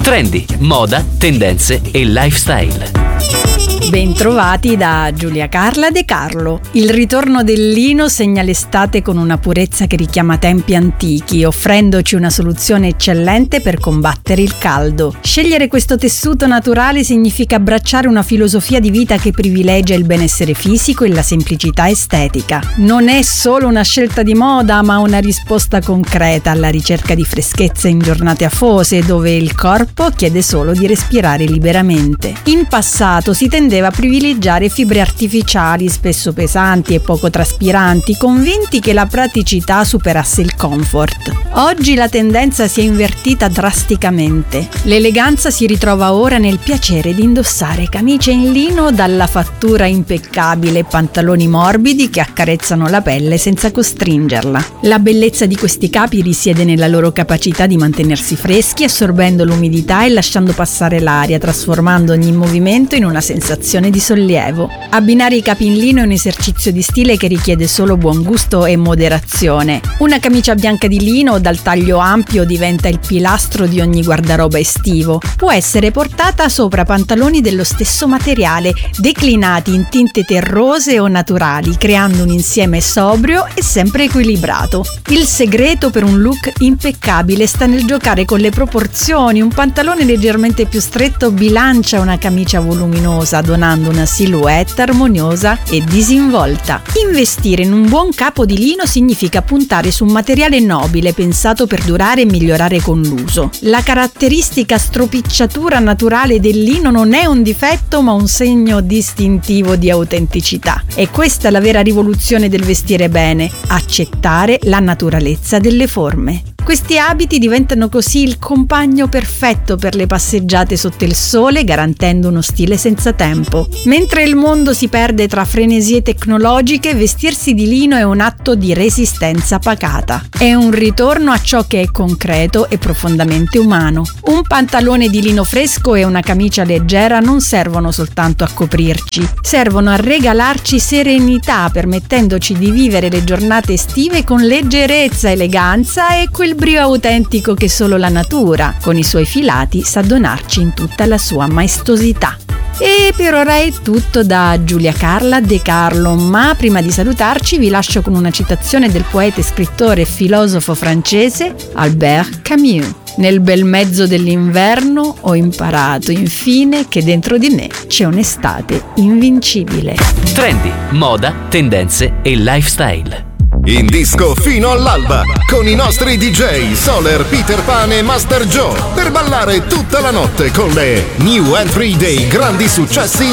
Trendi, moda, tendenze e lifestyle. Bentrovati da Giulia Carla De Carlo. Il ritorno del lino segna l'estate con una purezza che richiama tempi antichi, offrendoci una soluzione eccellente per combattere il caldo. Scegliere questo tessuto naturale significa abbracciare una filosofia di vita che privilegia il benessere fisico e la semplicità estetica. Non è solo una scelta di moda, ma una risposta concreta alla ricerca di freschezza in giornate afose, dove il corpo chiede solo di respirare liberamente. In passato si tendeva a privilegiare fibre artificiali, spesso pesanti e poco traspiranti, convinti che la praticità superasse il comfort. Oggi la tendenza si è invertita drasticamente. L'eleganza si ritrova ora nel piacere di indossare camicie in lino dalla fattura impeccabile e pantaloni morbidi che accarezzano la pelle senza costringerla. La bellezza di questi capi risiede nella loro capacità di mantenersi freschi, assorbendo l'umidità e lasciando passare l'aria, trasformando ogni movimento in una sensazione di sollievo. Abbinare i capi in lino è un esercizio di stile che richiede solo buon gusto e moderazione. Una camicia bianca di lino dal taglio ampio diventa il pilastro di ogni guardaroba estivo. Può essere portata sopra pantaloni dello stesso materiale, declinati in tinte terrose o naturali, creando un insieme sobrio e sempre equilibrato. Il segreto per un look impeccabile sta nel giocare con le proporzioni. Un pantalone leggermente più stretto bilancia una camicia voluminosa, donando una silhouette armoniosa e disinvolta. Investire in un buon capo di lino significa puntare su un materiale nobile, pensato per durare e migliorare con l'uso. La caratteristica stropicciatura naturale del lino non è un difetto, ma un segno distintivo di autenticità. E questa è la vera rivoluzione del vestire bene: accettare la naturalezza delle forme. Questi abiti diventano così il compagno perfetto per le passeggiate sotto il sole, garantendo uno stile senza tempo. Mentre il mondo si perde tra frenesie tecnologiche, vestirsi di lino è un atto di resistenza pacata. È un ritorno a ciò che è concreto e profondamente umano. Un pantalone di lino fresco e una camicia leggera non servono soltanto a coprirci, servono a regalarci serenità, permettendoci di vivere le giornate estive con leggerezza, eleganza e quel brio autentico che solo la natura, con i suoi filati, sa donarci in tutta la sua maestosità. E per ora è tutto da Giulia Carla De Carlo, ma prima di salutarci vi lascio con una citazione del poeta, scrittore e filosofo francese Albert Camus. Nel bel mezzo dell'inverno ho imparato infine che dentro di me c'è un'estate invincibile. Trendi, moda, tendenze e lifestyle. In disco fino all'alba con i nostri DJ Soler, Peter Pan e Master Joe per ballare tutta la notte con le new entry dei grandi successi